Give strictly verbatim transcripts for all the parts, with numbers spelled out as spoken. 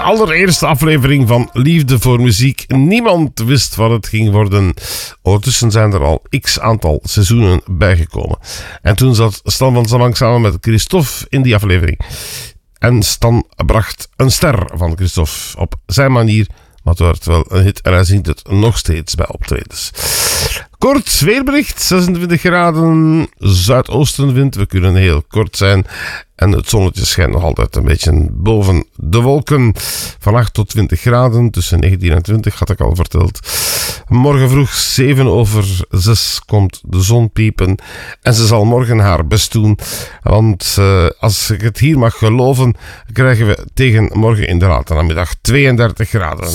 allereerste aflevering van Liefde voor Muziek. Niemand wist wat het ging worden. Ondertussen zijn er al x aantal seizoenen bijgekomen. En toen zat Stan van Zamang samen met Christophe in die aflevering. En Stan bracht een ster van Christophe op zijn manier. Maar het werd wel een hit en hij zingt het nog steeds bij optredens. Kort weerbericht, zesentwintig graden, zuidoostenwind. We kunnen heel kort zijn. En het zonnetje schijnt nog altijd een beetje boven de wolken. Van acht tot twintig graden, tussen negentien en twintig had ik al verteld. Morgen vroeg, zeven over zes, komt de zon piepen. En ze zal morgen haar best doen. Want uh, als ik het hier mag geloven, krijgen we tegen morgen in de late namiddag tweeëndertig graden.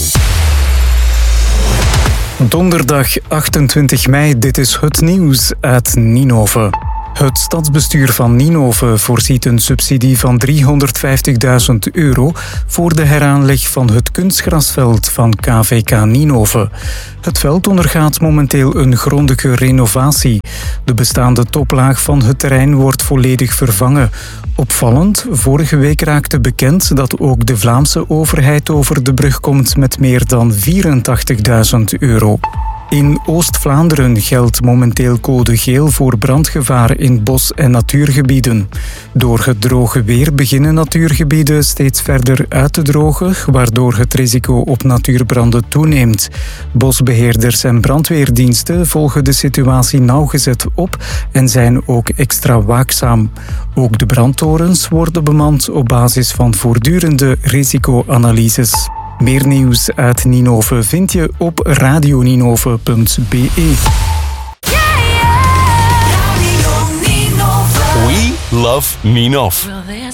Donderdag achtentwintig mei, dit is het nieuws uit Ninove. Het stadsbestuur van Ninove voorziet een subsidie van driehonderdvijftigduizend euro voor de heraanleg van het kunstgrasveld van K V K Ninove. Het veld ondergaat momenteel een grondige renovatie. De bestaande toplaag van het terrein wordt volledig vervangen. Opvallend, vorige week raakte bekend dat ook de Vlaamse overheid over de brug komt met meer dan vierentachtigduizend euro. In Oost-Vlaanderen geldt momenteel code geel voor brandgevaar in bos- en natuurgebieden. Door het droge weer beginnen natuurgebieden steeds verder uit te drogen, waardoor het risico op natuurbranden toeneemt. Bosbeheerders en brandweerdiensten volgen de situatie nauwgezet op en zijn ook extra waakzaam. Ook de brandtorens worden bemand op basis van voortdurende risicoanalyses. Meer nieuws uit Ninove vind je op radioninove punt b e. We love Ninove.